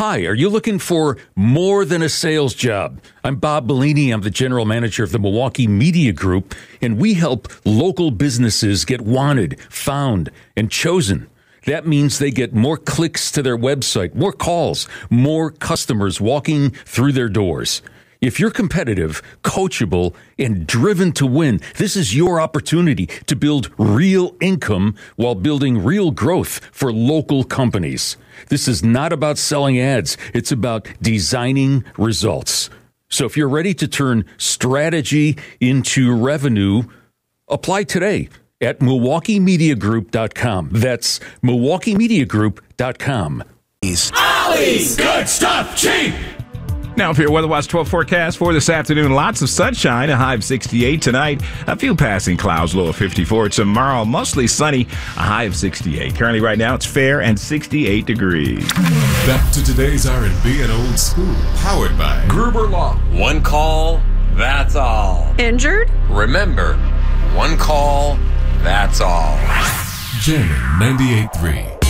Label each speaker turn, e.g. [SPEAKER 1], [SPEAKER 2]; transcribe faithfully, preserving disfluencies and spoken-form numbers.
[SPEAKER 1] Hi, are you looking for more than a sales job? I'm Bob Bellini. I'm the general manager of the Milwaukee Media Group, and we help local businesses get wanted, found, and chosen. That means they get more clicks to their website, more calls, more customers walking through their doors. If you're competitive, coachable, and driven to win, this is your opportunity to build real income while building real growth for local companies. This is not about selling ads. It's about designing results. So if you're ready to turn strategy into revenue, apply today at Milwaukee Media Group dot com. That's Milwaukee Media Group dot com.
[SPEAKER 2] Ollie's Good Stuff Cheap!
[SPEAKER 3] Now, for your Weather Watch twelve forecast for this afternoon, lots of sunshine, a high of sixty-eight tonight, a few passing clouds, low of fifty-four. Tomorrow, mostly sunny, a high of sixty-eight. Currently, right now, it's fair and sixty-eight degrees.
[SPEAKER 4] Back to today's R and B and old school, powered by Gruber Law.
[SPEAKER 5] One call, that's all.
[SPEAKER 6] Injured?
[SPEAKER 5] Remember, one call, that's all.
[SPEAKER 4] Jamming ninety-eight point three.